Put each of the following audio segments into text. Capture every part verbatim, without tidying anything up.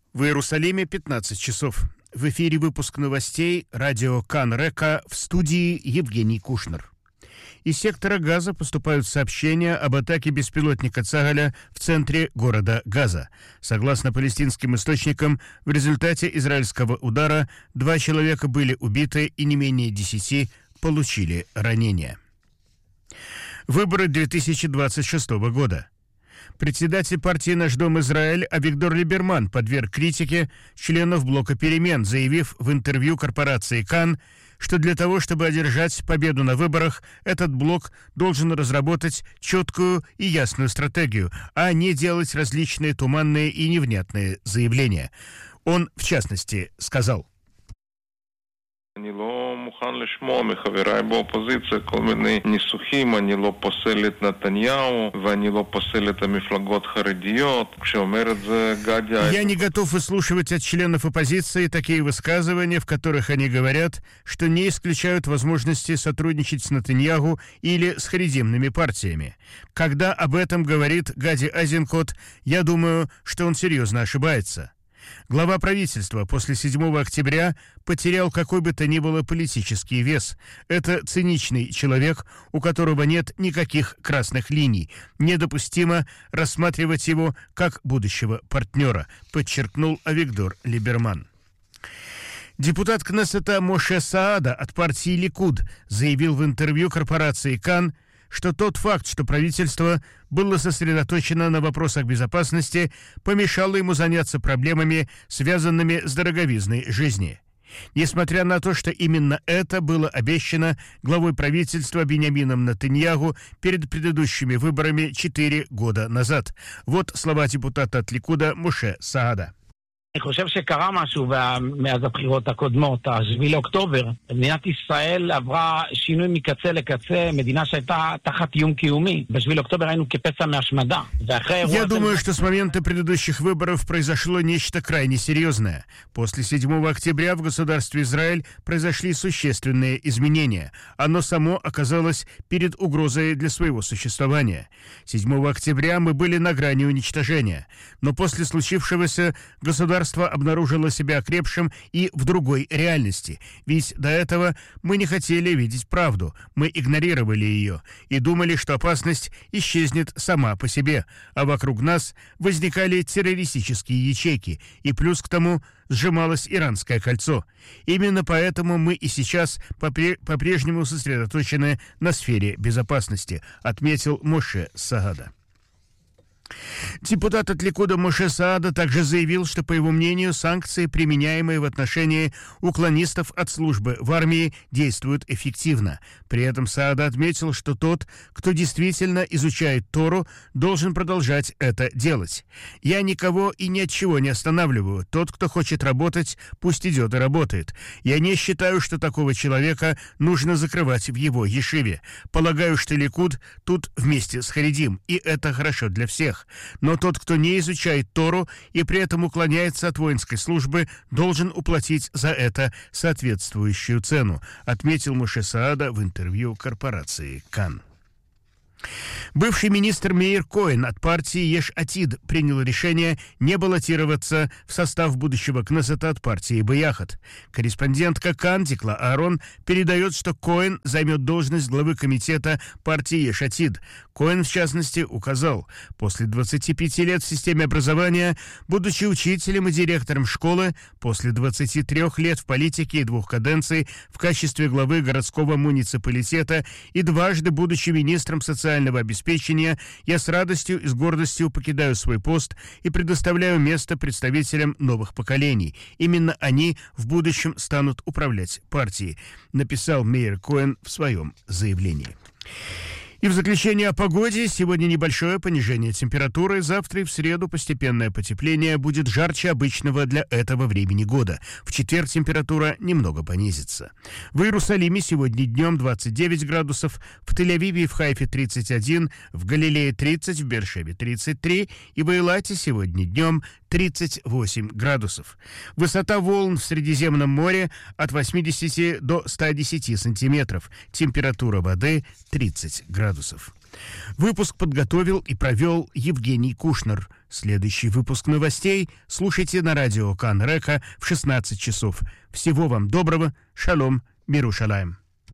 В Иерусалиме пятнадцать часов. В эфире выпуск новостей радио Кан-Река, в студии Евгений Кушнер. Из сектора Газа поступают сообщения об атаке беспилотника Цагаля в центре города Газа. Согласно палестинским источникам, в результате израильского удара два человека были убиты и не менее десяти получили ранения. Выборы две тысячи двадцать шестого года. Председатель партии «Наш дом Израиль» Авигдор Либерман подверг критике членов блока перемен, заявив в интервью корпорации «Кан», что для того, чтобы одержать победу на выборах, этот блок должен разработать четкую и ясную стратегию, а не делать различные туманные и невнятные заявления. Он, в частности, сказал: אני לא מוכן לשמוע מחבריי באופוזיציה כל מיני ניסוחים, אני לא פוסל את נתניהו ואני לא פוסל את המפלגות חרדיות. כשאומר את זה גדי... Я не готов выслушивать от членов оппозиции такие высказывания, в которых они говорят, что не исключают возможности сотрудничать с Нетаньяху или с харидимными партиями. Когда об этом говорит Гади Айзенкот, я думаю, что он серьезно ошибается. Глава правительства после седьмого октября потерял какой бы то ни было политический вес. Это циничный человек, у которого нет никаких красных линий. Недопустимо рассматривать его как будущего партнера, подчеркнул Авигдор Либерман. Депутат Кнессета Моше Саада от партии Ликуд заявил в интервью корпорации «Кан», что тот факт, что правительство было сосредоточено на вопросах безопасности, помешало ему заняться проблемами, связанными с дороговизной жизни. Несмотря на то, что именно это было обещано главой правительства Биньямином Нетаньяху перед предыдущими выборами четыре года назад. Вот слова депутата от Ликуда Моше Саада. אני חושב שקרה משהו מאז הבחירות הקודמות, השביעי לאוקטובר. מדינת ישראל עברה שינוי מקצה לקצה, מדינה שהייתה תחת איום קיומי. בשביעי לאוקטובר היינו כפסע מהשמדה. Я думаю, что с момента предыдущих выборов произошло нечто крайне серьезное. После седьмого октября в государстве Израиль произошли существенные изменения. Оно само оказалось перед угрозой для своего существования. седьмого октября мы были на грани уничтожения. Но после случившегося государство обнаружило себя окрепшим и в другой реальности. Ведь до этого мы не хотели видеть правду, мы игнорировали ее и думали, что опасность исчезнет сама по себе, а вокруг нас возникали террористические ячейки, и плюс к тому сжималось Иранское кольцо. Именно поэтому мы и сейчас по-прежнему сосредоточены на сфере безопасности, отметил Моше Саада. Депутат от Ликуда Моше Саада также заявил, что, по его мнению, санкции, применяемые в отношении уклонистов от службы в армии, действуют эффективно. При этом Саада отметил, что тот, кто действительно изучает Тору, должен продолжать это делать. «Я никого и ни от чего не останавливаю. Тот, кто хочет работать, пусть идет и работает. Я не считаю, что такого человека нужно закрывать в его ешиве. Полагаю, что Ликуд тут вместе с Харидим, и это хорошо для всех. Но тот, кто не изучает Тору и при этом уклоняется от воинской службы, должен уплатить за это соответствующую цену», отметил Моше Саада в интервью корпорации «Кан». Бывший министр Меир Коэн от партии Еш Атид принял решение не баллотироваться в состав будущего Кнессета от партии Бияхат. Корреспондентка Кан Дикла Аарон передает, что Коэн займет должность главы комитета партии Еш Атид. Коэн, в частности, указал: после двадцати пяти лет в системе образования, будучи учителем и директором школы, после двадцати трёх лет в политике и двух каденций в качестве главы городского муниципалитета и дважды будучи министром социального обеспечения, я с радостью и с гордостью покидаю свой пост и предоставляю место представителям новых поколений. Именно они в будущем станут управлять партией, написал Меир Коэн в своем заявлении. И в заключение о погоде. Сегодня небольшое понижение температуры. Завтра и в среду постепенное потепление. Будет жарче обычного для этого времени года. В четверг температура немного понизится. В Иерусалиме сегодня днем двадцать девять градусов. В Тель-Авиве и в Хайфе тридцать один. В Галилее тридцать. В Беэр-Шеве тридцать три. И в Эйлате сегодня днем тридцать восемь градусов. Высота волн в Средиземном море от восьмидесяти до ста десяти сантиметров. Температура воды тридцать градусов. Выпуск подготовил и провел Евгений Кушнер. Следующий выпуск новостей слушайте на радио Кан Река в шестнадцать часов. Всего вам доброго. Шалом. Мирушалаем.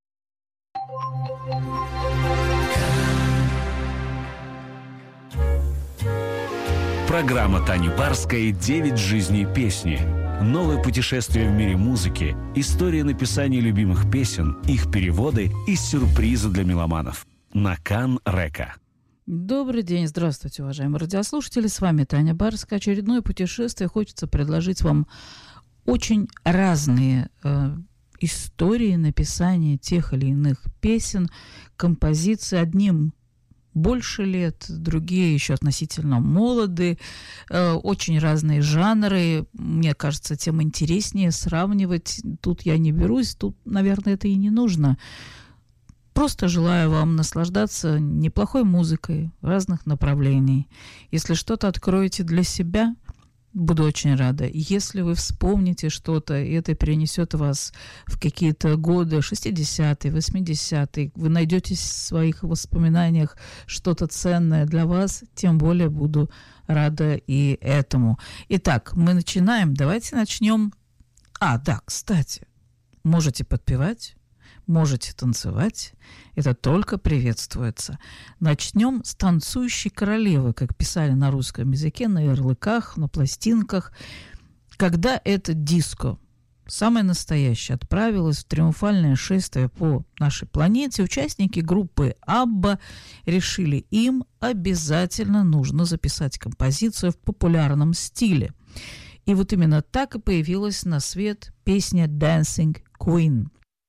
Программа Тани Барской «Девять жизней песни». Новое путешествие в мире музыки, история написания любимых песен, их переводы и сюрпризы для меломанов. На Кан Река. Добрый день, здравствуйте, уважаемые радиослушатели. С вами Таня Барская. Очередное путешествие. Хочется предложить вам очень разные э, истории написания тех или иных песен, композиций. Одним больше лет, другие еще относительно молоды, э, очень разные жанры. Мне кажется, тем интереснее сравнивать. Тут я не берусь, тут, наверное, это и не нужно. Просто желаю вам наслаждаться неплохой музыкой разных направлений. Если что-то откроете для себя, буду очень рада. Если вы вспомните что-то, и это перенесет вас в какие-то годы шестидесятые, восьмидесятые, вы найдете в своих воспоминаниях что-то ценное для вас, тем более буду рада и этому. Итак, мы начинаем. Давайте начнем. А, да, кстати, можете подпевать, можете танцевать. Это только приветствуется. Начнем с «Танцующей королевы», как писали на русском языке, на ярлыках, на пластинках. Когда это диско, самое настоящее, отправилось в триумфальное шествие по нашей планете, участники группы «Абба» решили, им обязательно нужно записать композицию в популярном стиле. И вот именно так и появилась на свет песня «Dancing Queen»,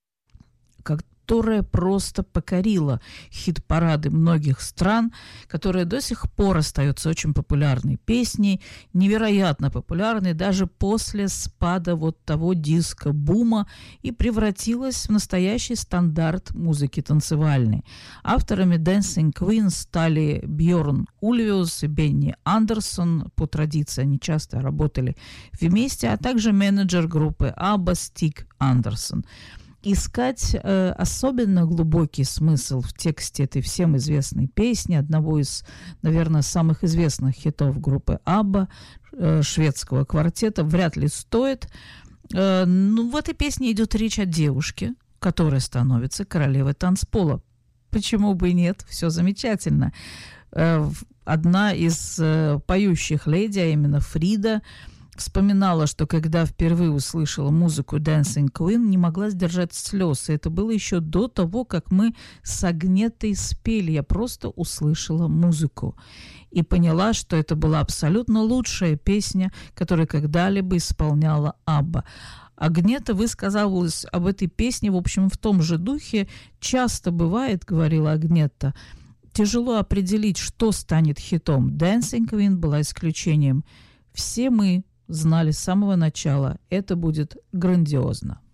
которая просто покорила хит-парады многих стран, которая до сих пор остается очень популярной песней, невероятно популярной даже после спада вот того диско-бума, и превратилась в настоящий стандарт музыки танцевальной. Авторами Dancing Queen стали Бьорн Ульвиус и Бенни Андерсон. По традиции они часто работали вместе, а также менеджер группы Абба Стик Андерсон. Искать э, особенно глубокий смысл в тексте этой всем известной песни, одного из, наверное, самых известных хитов группы Абба, э, шведского квартета, вряд ли стоит. Э, ну, в этой песне идет речь о девушке, которая становится королевой танцпола. Почему бы и нет? Все замечательно. Э, одна из э, поющих леди, а именно Фрида, вспоминала, что когда впервые услышала музыку Dancing Queen, не могла сдержать слез. И это было еще до того, как мы с Агнетой спели. Я просто услышала музыку и поняла, что это была абсолютно лучшая песня, которую когда-либо исполняла Абба. Агнета высказалась об этой песне, в общем, в том же духе. Часто бывает, говорила Агнета, тяжело определить, что станет хитом. Dancing Queen была исключением. Все мы знали с самого начала, это будет грандиозно.